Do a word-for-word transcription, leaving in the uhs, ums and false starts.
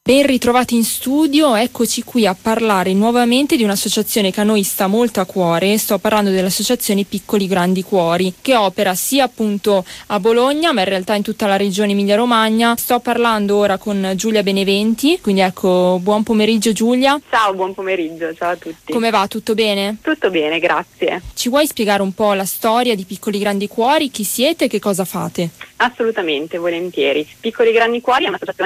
Ben ritrovati in studio, eccoci qui a parlare nuovamente di un'associazione che a noi sta molto a cuore. Sto parlando dell'associazione Piccoli Grandi Cuori, che opera sia appunto a Bologna, ma in realtà in tutta la regione Emilia-Romagna. Sto parlando ora con Giulia Beneventi, quindi ecco, buon pomeriggio Giulia. Ciao, buon pomeriggio, ciao a tutti. Come va? Tutto bene? Tutto bene, grazie. Ci vuoi spiegare un po' la storia di Piccoli Grandi Cuori? Chi siete e che cosa fate? Assolutamente, volentieri. Piccoli Grandi Cuori è un'associazione